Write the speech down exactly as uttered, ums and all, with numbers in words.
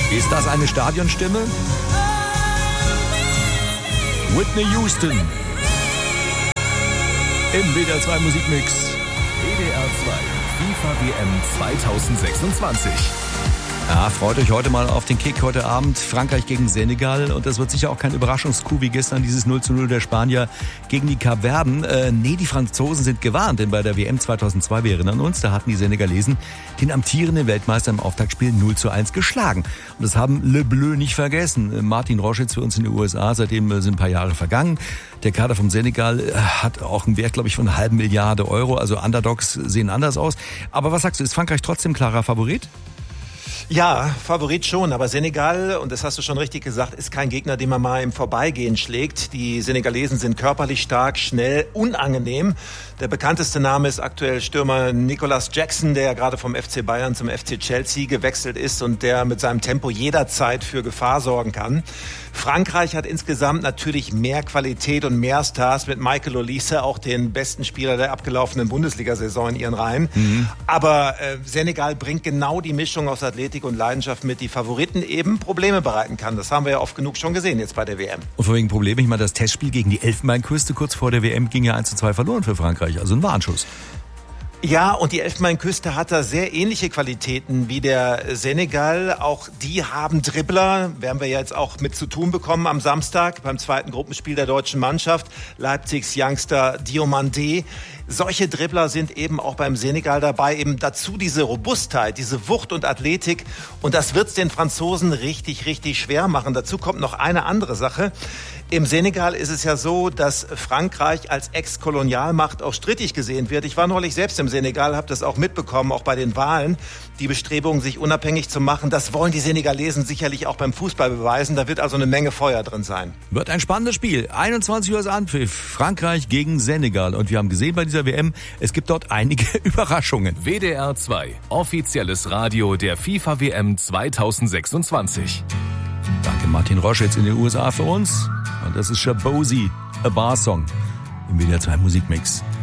Ist das eine Stadionstimme? Whitney Houston. Im W D R zwei Musikmix. W D R zwei FIFA W M zweitausendsechsundzwanzig. Ja, freut euch heute mal auf den Kick heute Abend. Frankreich gegen Senegal. Und das wird sicher auch kein Überraschungscoup wie gestern dieses null zu null der Spanier gegen die Kapverden. Äh, nee, die Franzosen sind gewarnt, denn bei der W M zweitausendzwei, wir erinnern uns, da hatten die Senegalesen den amtierenden Weltmeister im Auftaktspiel null zu eins geschlagen. Und das haben Le Bleu nicht vergessen. Martin Roschitz für uns in den U S A, seitdem sind ein paar Jahre vergangen. Der Kader vom Senegal hat auch einen Wert, glaube ich, von einer halben Milliarde Euro. Also Underdogs sehen anders aus. Aber was sagst du, ist Frankreich trotzdem klarer Favorit? Ja, Favorit schon, aber Senegal, und das hast du schon richtig gesagt, ist kein Gegner, den man mal im Vorbeigehen schlägt. Die Senegalesen sind körperlich stark, schnell, unangenehm. Der bekannteste Name ist aktuell Stürmer Nicolas Jackson, der ja gerade vom F C Bayern zum F C Chelsea gewechselt ist und der mit seinem Tempo jederzeit für Gefahr sorgen kann. Frankreich hat insgesamt natürlich mehr Qualität und mehr Stars mit Michael Olise, auch den besten Spieler der abgelaufenen Bundesliga-Saison in ihren Reihen. Mhm. Aber äh, Senegal bringt genau die Mischung aus Athletik und Leidenschaft mit, die Favoriten eben Probleme bereiten kann. Das haben wir ja oft genug schon gesehen jetzt bei der W M. Und vor wegen Probleme, ich meine, das Testspiel gegen die Elfenbeinküste kurz vor der W M ging ja eins zu zwei verloren für Frankreich. Also ein Warnschuss. Ja, und die Elfenbeinküste hat da sehr ähnliche Qualitäten wie der Senegal. Auch die haben Dribbler, werden wir jetzt auch mit zu tun bekommen am Samstag beim zweiten Gruppenspiel der deutschen Mannschaft. Leipzigs Youngster Diomandé. Solche Dribbler sind eben auch beim Senegal dabei. Eben dazu diese Robustheit, diese Wucht und Athletik. Und das wird's den Franzosen richtig, richtig schwer machen. Dazu kommt noch eine andere Sache. Im Senegal ist es ja so, dass Frankreich als Ex-Kolonialmacht auch strittig gesehen wird. Ich war neulich selbst im Senegal, habe das auch mitbekommen, auch bei den Wahlen. Die Bestrebungen, sich unabhängig zu machen, das wollen die Senegalesen sicherlich auch beim Fußball beweisen. Da wird also eine Menge Feuer drin sein. Wird ein spannendes Spiel. einundzwanzig Uhr ist Anpfiff. Frankreich gegen Senegal. Und wir haben gesehen bei dieser W M, es gibt dort einige Überraschungen. W D R zwei, offizielles Radio der FIFA W M zweitausendsechsundzwanzig. Danke Martin Roschitz in den U S A für uns. Und das ist Shabozy, A Bar Song im W D R zwei Musikmix.